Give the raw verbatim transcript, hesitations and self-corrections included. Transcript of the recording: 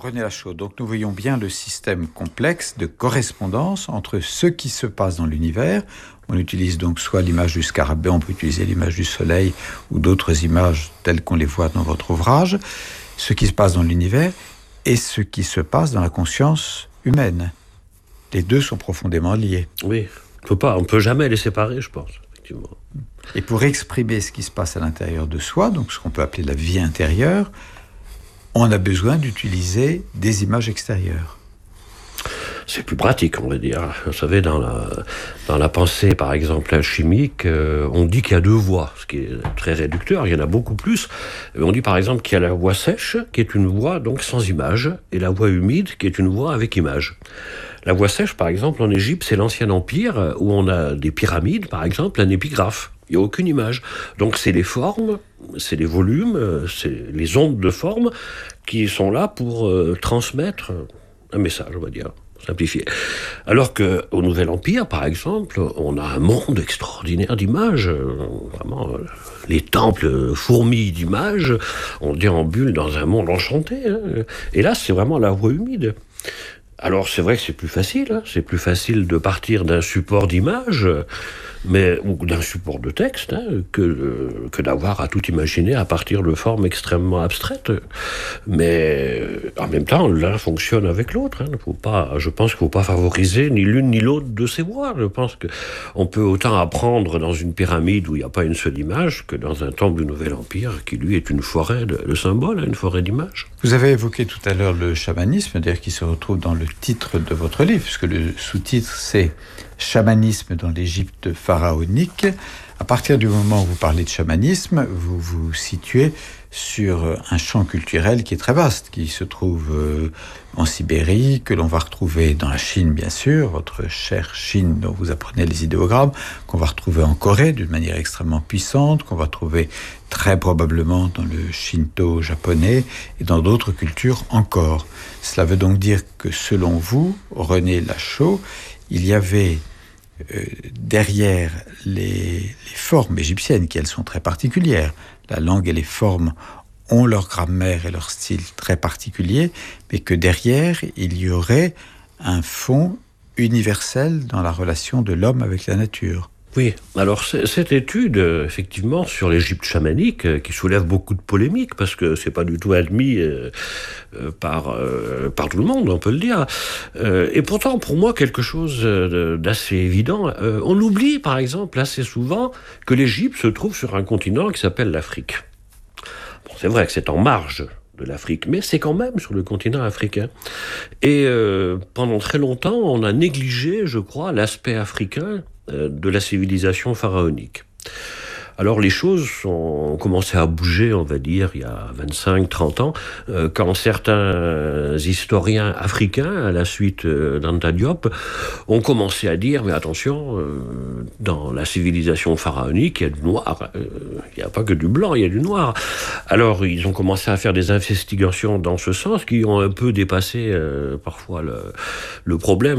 René Lachaud, donc nous voyons bien le système complexe de correspondance entre ce qui se passe dans l'univers. On utilise donc soit l'image du scarabée, on peut utiliser l'image du soleil ou d'autres images telles qu'on les voit dans votre ouvrage, ce qui se passe dans l'univers et ce qui se passe dans la conscience humaine. Les deux sont profondément liés. Oui, on peut pas, on peut jamais les séparer, je pense, effectivement. Et pour exprimer ce qui se passe à l'intérieur de soi, donc ce qu'on peut appeler la vie intérieure, on a besoin d'utiliser des images extérieures. C'est plus pratique, on va dire. Vous savez, dans la, dans la pensée, par exemple, alchimique, euh, on dit qu'il y a deux voies, ce qui est très réducteur, il y en a beaucoup plus. On dit par exemple qu'il y a la voie sèche, qui est une voie donc sans image, et la voie humide, qui est une voie avec image. La voie sèche, par exemple, en Égypte, c'est l'ancien empire, où on a des pyramides, par exemple, un épigraphe. Il n'y a aucune image. Donc c'est les formes, c'est les volumes, c'est les ondes de forme qui sont là pour euh, transmettre un message, on va dire, simplifié. Alors qu'au Nouvel Empire, par exemple, on a un monde extraordinaire d'images, vraiment, euh, les temples fourmillent d'images, on déambule dans un monde enchanté. Hein. Et là, c'est vraiment la voie humide. Alors c'est vrai que c'est plus facile, hein. C'est plus facile de partir d'un support d'image, mais ou d'un support de texte, hein, que euh, que d'avoir à tout imaginer à partir de formes extrêmement abstraites. Mais euh, en même temps, l'un fonctionne avec l'autre. Hein. Faut pas, je pense qu'il ne faut pas favoriser ni l'une ni l'autre de ces voies. Je pense que on peut autant apprendre dans une pyramide où il n'y a pas une seule image que dans un temple du Nouvel Empire qui lui est une forêt de, de symboles, une forêt d'images. Vous avez évoqué tout à l'heure le chamanisme, d'ailleurs qui se retrouve dans le titre de votre livre, puisque le sous-titre c'est « Chamanisme dans l'Égypte pharaonique ». À partir du moment où vous parlez de chamanisme, vous vous situez sur un champ culturel qui est très vaste, qui se trouve en Sibérie, que l'on va retrouver dans la Chine, bien sûr, votre chère Chine dont vous apprenez les idéogrammes, qu'on va retrouver en Corée d'une manière extrêmement puissante, qu'on va trouver très probablement dans le Shinto japonais et dans d'autres cultures encore. Cela veut donc dire que selon vous, René Lachaud, il y avait euh, derrière les, les formes égyptiennes, qui elles sont très particulières, la langue et les formes ont leur grammaire et leur style très particulier, mais que derrière, il y aurait un fond universel dans la relation de l'homme avec la nature. Oui, alors cette étude, effectivement, sur l'Égypte chamanique, qui soulève beaucoup de polémiques, parce que c'est pas du tout admis euh, par, euh, par tout le monde, on peut le dire, euh, et pourtant, pour moi, quelque chose d'assez évident. Euh, on oublie, par exemple, assez souvent, que l'Égypte se trouve sur un continent qui s'appelle l'Afrique. Bon, c'est vrai que c'est en marge de l'Afrique, mais c'est quand même sur le continent africain. Et euh, pendant très longtemps, on a négligé, je crois, l'aspect africain de la civilisation pharaonique. Alors les choses ont commencé à bouger, on va dire, il y a vingt-cinq trente ans, euh, quand certains historiens africains, à la suite euh, d'Anta Diop, ont commencé à dire, mais attention, euh, dans la civilisation pharaonique, il y a du noir, euh, il n'y a pas que du blanc, il y a du noir. Alors ils ont commencé à faire des investigations dans ce sens, qui ont un peu dépassé euh, parfois le, le problème